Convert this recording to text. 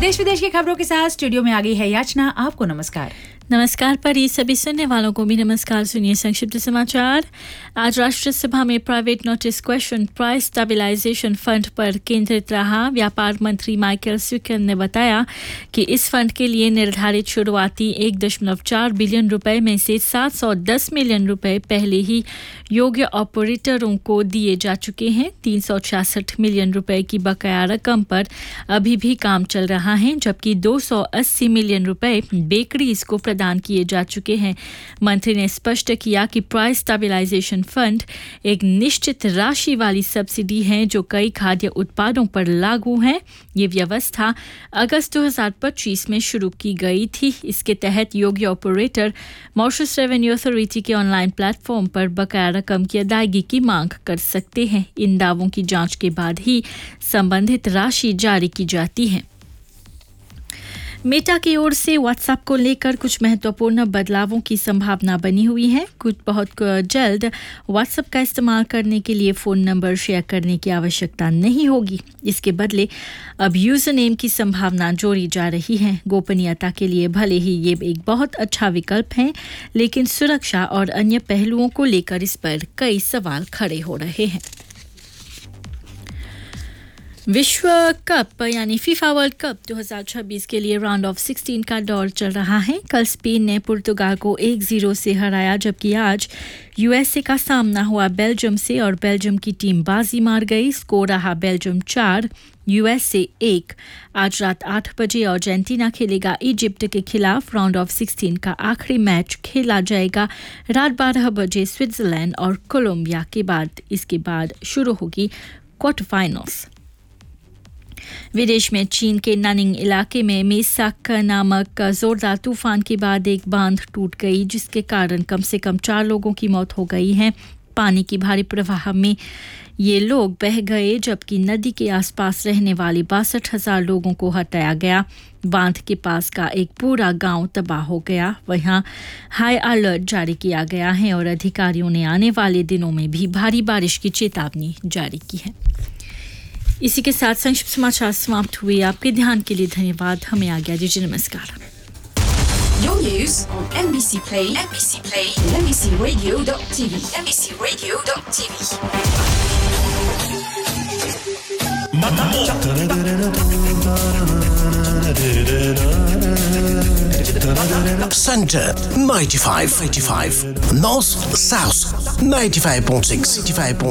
देश विदेश की खबरों के साथ स्टूडियो में आ गई है याचना। आपको नमस्कार। नमस्कार परी, सभी सुनने वालों को भी नमस्कार। सुनिए संक्षिप्त समाचार। आज राष्ट्रीय सभा में private notice question price stabilization fund पर केंद्रित रहा। व्यापार मंत्री माइकल स्विकन ने बताया कि इस फंड के लिए निर्धारित शुरुआती 1.4 बिलियन रुपए में से 710 मिलियन रुपए पहले ही योग्य ऑपरेटरों को दिए जा चुके हैं। 366 मिलियन रुपए की बकाया रकम पर अभी भी काम चल रहा है, जबकि 280 मिलियन रुपए बेकरीज को प्रदान किए जा चुके हैं। मंत्री ने स्पष्ट किया कि प्राइस स्टेबलाइजेशन फंड एक निश्चित राशि वाली सब्सिडी है जो कई खाद्य उत्पादों पर लागू है। ये व्यवस्था अगस्त 2025 में शुरू की गई थी। इसके तहत योग्य ऑपरेटर मॉरिशस रेवेन्यू अथॉरिटी के ऑनलाइन प्लेटफॉर्म पर बकाया रकम की अदायगी की मांग कर सकते हैं। इन दावों की जांच के बाद ही संबंधित राशि जारी की जाती है। मेटा की ओर से व्हाट्सएप को लेकर कुछ महत्वपूर्ण बदलावों की संभावना बनी हुई है। कुछ बहुत जल्द व्हाट्सएप का इस्तेमाल करने के लिए फ़ोन नंबर शेयर करने की आवश्यकता नहीं होगी। इसके बदले अब यूज़र नेम की संभावना जोड़ी जा रही है। गोपनीयता के लिए भले ही ये एक बहुत अच्छा विकल्प है, लेकिन सुरक्षा और अन्य पहलुओं को लेकर इस पर कई सवाल खड़े हो रहे हैं। विश्व कप यानी फीफा वर्ल्ड कप 2026 के लिए राउंड ऑफ 16 का दौर चल रहा है। कल स्पेन ने पुर्तगाल को 1-0 से हराया, जबकि आज यूएसए का सामना हुआ बेल्जियम से और बेल्जियम की टीम बाजी मार गई। स्कोर रहा बेल्जियम 4 यूएसए 1। आज रात 8 बजे अर्जेंटीना खेलेगा इजिप्ट के खिलाफ। राउंड ऑफ 16 का आखिरी मैच खेला जाएगा रात 12 बजे स्विट्जरलैंड और कोलंबिया के बाद। इसके बाद शुरू होगी क्वार्टर फाइनल्स। विदेश में चीन के नानिंग इलाके में मेसाक नामक जोरदार तूफान के बाद एक बांध टूट गई, जिसके कारण कम से कम 4 लोगों की मौत हो गई है। पानी की भारी प्रवाह में ये लोग बह गए, जबकि नदी के आसपास रहने वाले 62,000 लोगों को हटाया गया। बांध के पास का एक पूरा गांव तबाह हो गया। वहां हाई अलर्ट जारी किया गया है और अधिकारियों ने आने वाले दिनों में भी भारी बारिश की चेतावनी जारी की है। इसी के साथ संक्षिप्त समाचार समाप्त हुए। आपके ध्यान के लिए धन्यवाद। हमें आज्ञा दीजिए। नमस्कार। Your news on NBC Play, NBC Play, NBCRadio.tv, NBCRadio.tv. Center 95, North South 95.6, 95.